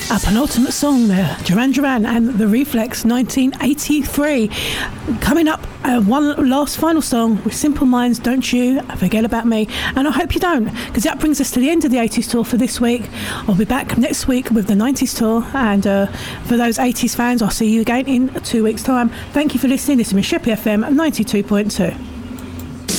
A penultimate song there, Duran Duran and The Reflex, 1983. Coming up, one last final song with Simple Minds, Don't You Forget About Me. And I hope you don't, because that brings us to the end of the 80s tour for this week. I'll be back next week with the 90s tour, and for those 80s fans, I'll see you again in 2 weeks' time. Thank you for listening. This is Shippy FM 92.2.